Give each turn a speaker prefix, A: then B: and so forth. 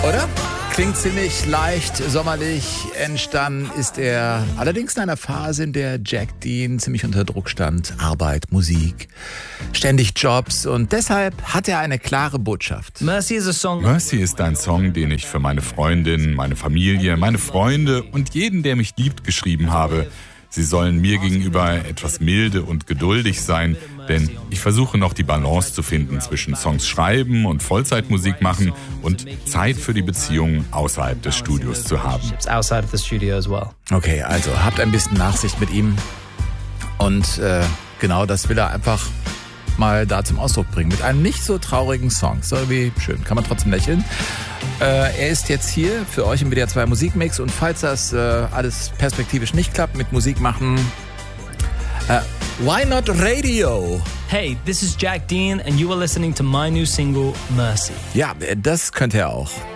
A: Oder? Klingt ziemlich leicht, sommerlich. Entstanden ist er allerdings in einer Phase, in der Jack Dean ziemlich unter Druck stand. Arbeit, Musik, ständig Jobs und deshalb hat er eine klare Botschaft.
B: Mercy ist ein Song, den ich für meine Freundin, meine Familie, meine Freunde und jeden, der mich liebt, geschrieben habe. Sie sollen mir gegenüber etwas milde und geduldig sein, denn ich versuche noch die Balance zu finden zwischen Songs schreiben und Vollzeitmusik machen und Zeit für die Beziehungen außerhalb des Studios zu haben.
A: Okay, also habt ein bisschen Nachsicht mit ihm und genau das will er einfach mal da zum Ausdruck bringen. Mit einem nicht so traurigen Song. So wie schön, kann man trotzdem lächeln. Er ist jetzt hier für euch im WDR 2 Musikmix und falls das alles perspektivisch nicht klappt mit Musik machen, why not radio?
C: Hey, this is Jack Dean and you are listening to my new single, Mercy.
A: Ja, das könnte er auch.